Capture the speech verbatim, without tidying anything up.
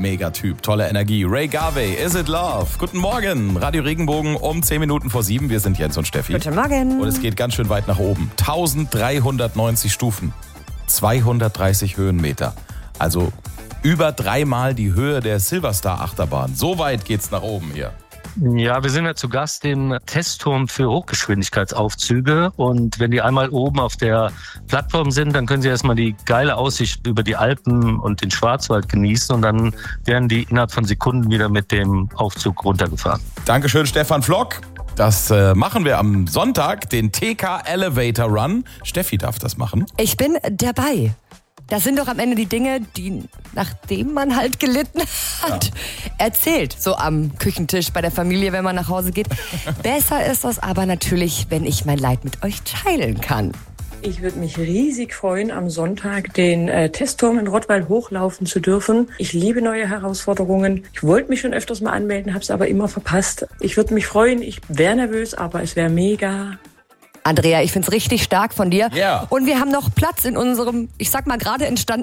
Megatyp, tolle Energie. Ray Garvey, Is It Love? Guten Morgen, Radio Regenbogen um zehn Minuten vor sieben. Wir sind Jens und Steffi. Guten Morgen. Und es geht ganz schön weit nach oben. dreizehnhundertneunzig Stufen, zweihundertdreißig Höhenmeter. Also über dreimal die Höhe der Silverstar Achterbahn. So weit geht's nach oben hier. Ja, wir sind ja zu Gast im Testturm für Hochgeschwindigkeitsaufzüge. Und wenn die einmal oben auf der Plattform sind, dann können Sie erstmal die geile Aussicht über die Alpen und den Schwarzwald genießen. Und dann werden die innerhalb von Sekunden wieder mit dem Aufzug runtergefahren. Dankeschön, Stefan Flock. Das äh, machen wir am Sonntag, den T K Elevator Run. Steffi darf das machen. Ich bin dabei. Das sind doch am Ende die Dinge, die, nachdem man halt gelitten hat, ja. erzählt. So am Küchentisch bei der Familie, wenn man nach Hause geht. Besser ist das aber natürlich, wenn ich mein Leid mit euch teilen kann. Ich würde mich riesig freuen, am Sonntag den äh, Testturm in Rottweil hochlaufen zu dürfen. Ich liebe neue Herausforderungen. Ich wollte mich schon öfters mal anmelden, habe es aber immer verpasst. Ich würde mich freuen. Ich wäre nervös, aber es wäre mega. Andrea, ich find's richtig stark von dir. Yeah. Und wir haben noch Platz in unserem, ich sag mal, gerade entstandenen